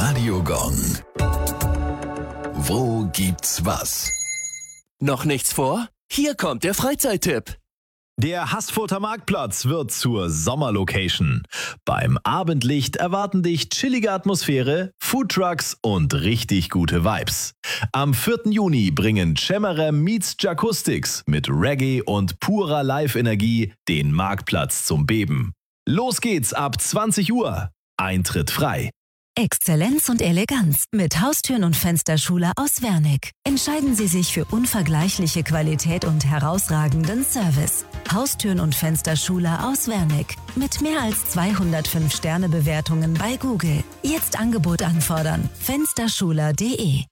Radiogong. Wo gibt's was? Noch nichts vor? Hier kommt der Freizeittipp. Der Haßfurter Marktplatz wird zur Sommerlocation. Beim Abendlicht erwarten dich chillige Atmosphäre, Foodtrucks und richtig gute Vibes. Am 4. Juni bringen Cemmerer meets Jacoustics mit Reggae und purer Live-Energie den Marktplatz zum Beben. Los geht's ab 20 Uhr. Eintritt frei. Exzellenz und Eleganz mit Haustüren und Fensterschule aus Wernick. Entscheiden Sie sich für unvergleichliche Qualität und herausragenden Service. Haustüren und Fensterschule aus Wernick mit mehr als 205 Sternebewertungen bei Google. Jetzt Angebot anfordern. Fensterschuler.de.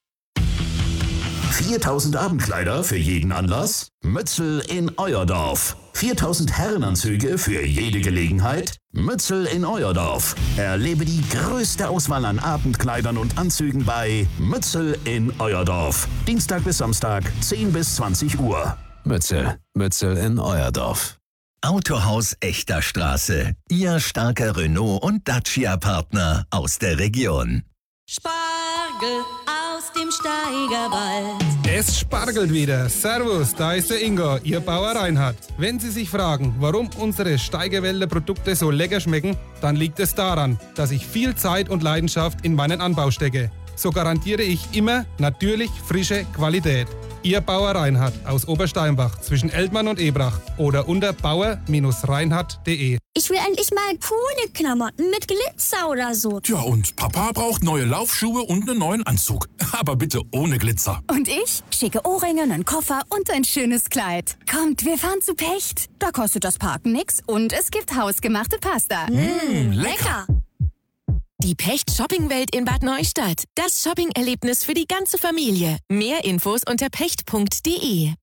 4000 Abendkleider für jeden Anlass? Mützel in Euerdorf. 4000 Herrenanzüge für jede Gelegenheit? Mützel in Euerdorf. Erlebe die größte Auswahl an Abendkleidern und Anzügen bei Mützel in Euerdorf. Dienstag bis Samstag, 10 bis 20 Uhr. Mützel in Euerdorf. Autohaus Echter Straße. Ihr starker Renault- und Dacia-Partner aus der Region. Spargel aus dem Steigerwald. Es spargelt wieder. Servus, da ist der Ingo, Ihr Bauer Reinhard. Wenn Sie sich fragen, warum unsere Steigerwälder Produkte so lecker schmecken, dann liegt es daran, dass ich viel Zeit und Leidenschaft in meinen Anbau stecke. So garantiere ich immer natürlich frische Qualität. Ihr Bauer Reinhard aus Obersteinbach zwischen Eltmann und Ebrach oder unter bauer-reinhard.de. Ich will endlich mal coole Klamotten mit Glitzer oder so. Tja, und Papa braucht neue Laufschuhe und einen neuen Anzug. Aber bitte ohne Glitzer. Und ich? Schicke Ohrringe, einen Koffer und ein schönes Kleid. Kommt, wir fahren zu Pecht. Da kostet das Parken nix und es gibt hausgemachte Pasta. Lecker! Die Pecht-Shopping-Welt in Bad Neustadt. Das Shopping-Erlebnis für die ganze Familie. Mehr Infos unter pecht.de.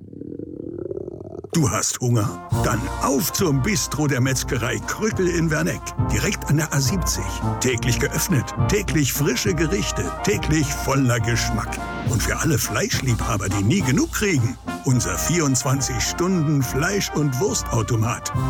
Du hast Hunger? Dann auf zum Bistro der Metzgerei Krückel in Werneck. Direkt an der A70. Täglich geöffnet, täglich frische Gerichte, täglich voller Geschmack. Und für alle Fleischliebhaber, die nie genug kriegen, unser 24-Stunden-Fleisch- und Wurstautomat.